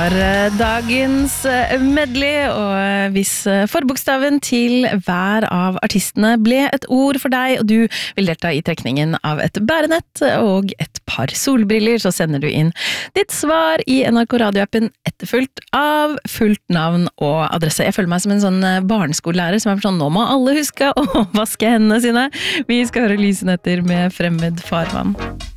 var dagens medley, og hvis forbokstaven til hver av artistene ble et ord for deg, og du vil delta i trekningen av et bærenett og et par solbriller, så sender du inn ditt svar i NRK radioappen etterfulgt av fullt navn og adresse. Jeg føler meg som en sånn barneskolelærer som er sånn, nå må alle huske å vaske hendene sine. Vi skal høre Lysenetter med Fremmed farvann.